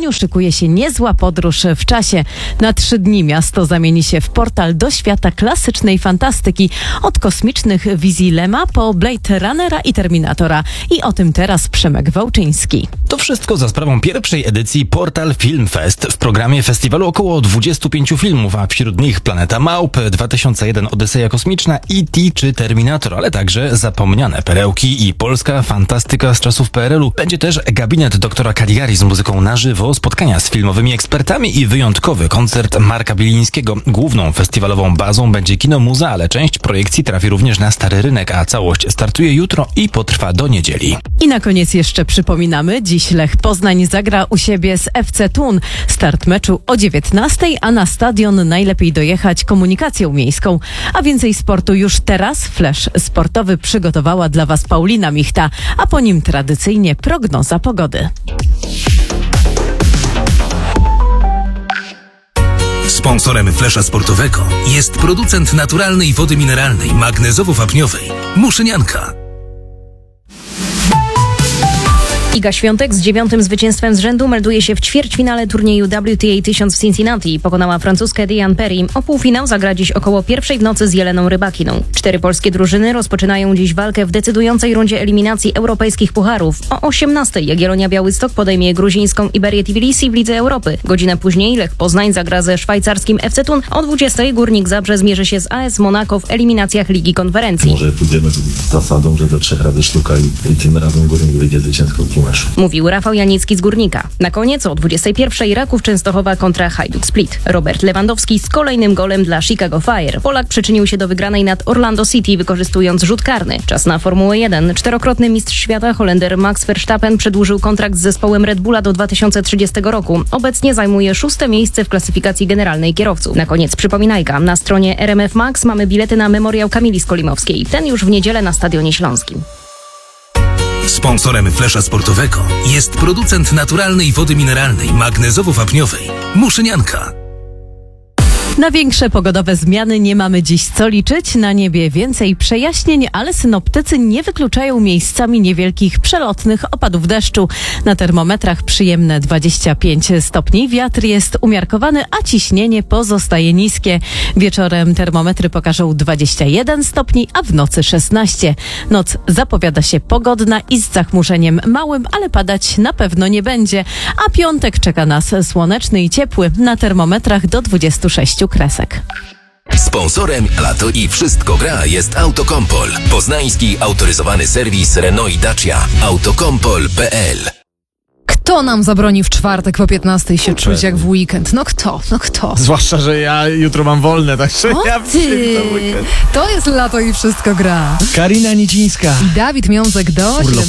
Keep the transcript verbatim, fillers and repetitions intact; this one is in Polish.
Poznaniu szykuje się niezła podróż w czasie. Na trzy dni miasto zamieni się w portal do świata klasycznej fantastyki. Od kosmicznych wizji Lema po Blade Runnera i Terminatora. I o tym teraz Przemek Wałczyński. To wszystko za sprawą pierwszej edycji Portal Film Fest. W programie festiwalu około dwudziestu pięciu filmów, a wśród nich Planeta Małp, dwa tysiące jeden Odyseja Kosmiczna, E T czy Terminator, ale także zapomniane perełki i polska fantastyka z czasów P R L u. Będzie też gabinet doktora Caligari z muzyką na żywo, spotkania z filmowymi ekspertami i wyjątkowy koncert Marka Bilińskiego. Główną festiwalową bazą będzie Kino Muza, ale część projekcji trafi również na Stary Rynek, a całość startuje jutro i potrwa do niedzieli. I na koniec jeszcze przypominamy, dziś Lech Poznań zagra u siebie z F C Thun. Start meczu o dziewiętnastej, a na stadion najlepiej dojechać komunikacją miejską. A więcej sportu już teraz. Flash sportowy przygotowała dla Was Paulina Michta, a po nim tradycyjnie prognoza pogody. Sponsorem Flesza Sportowego jest producent naturalnej wody mineralnej magnezowo-wapniowej Muszynianka. Iga Świątek z dziewiątym zwycięstwem z rzędu melduje się w ćwierćfinale turnieju W T A tysiąc w Cincinnati. Pokonała francuskę Diane Perry. O półfinał zagra dziś około pierwszej w nocy z Jeleną Rybakiną. Cztery polskie drużyny rozpoczynają dziś walkę w decydującej rundzie eliminacji europejskich pucharów. O osiemnastej Jagiellonia Białystok podejmie gruzińską Iberię Tbilisi w Lidze Europy. Godzinę później Lech Poznań zagra ze szwajcarskim F C Thun. O dwudziestej Górnik Zabrze zmierzy się z A S Monaco w eliminacjach Ligi Konferencji. Może pójdziemy z zasadą, że do trzech razy sztuka i, i tym razem Górnik wyjdzie zwycięsko. Mówił Rafał Janicki z Górnika. Na koniec o dwudziestej pierwszej Raków Częstochowa kontra Hajduk Split. Robert Lewandowski z kolejnym golem dla Chicago Fire. Polak przyczynił się do wygranej nad Orlando City, wykorzystując rzut karny. Czas na Formułę jeden. Czterokrotny mistrz świata Holender Max Verstappen przedłużył kontrakt z zespołem Red Bulla do dwa tysiące trzydziestego roku. Obecnie zajmuje szóste miejsce w klasyfikacji generalnej kierowców. Na koniec przypominajka. Na stronie R M F Max mamy bilety na memoriał Kamili Skolimowskiej. Ten już w niedzielę na Stadionie Śląskim. Sponsorem Flesza Sportowego jest producent naturalnej wody mineralnej magnezowo-wapniowej Muszynianka. Na większe pogodowe zmiany nie mamy dziś co liczyć. Na niebie więcej przejaśnień, ale synoptycy nie wykluczają miejscami niewielkich przelotnych opadów deszczu. Na termometrach przyjemne dwadzieścia pięć stopni. Wiatr jest umiarkowany, a ciśnienie pozostaje niskie. Wieczorem termometry pokażą dwadzieścia jeden stopni, a w nocy szesnaście. Noc zapowiada się pogodna i z zachmurzeniem małym, ale padać na pewno nie będzie. A piątek czeka nas słoneczny i ciepły. Na termometrach do dwudziestu sześciu kresek. Sponsorem Lato i Wszystko gra jest Autokompol. Poznański autoryzowany serwis Renault i Dacia. autokompol kropka p l. Kto nam zabroni w czwartek po piętnastej się czuć jak w weekend? No kto? No kto? Zwłaszcza, że ja jutro mam wolne, także O ja ty! To jest Lato i Wszystko gra. Karina Nicińska. I Dawid Miązek do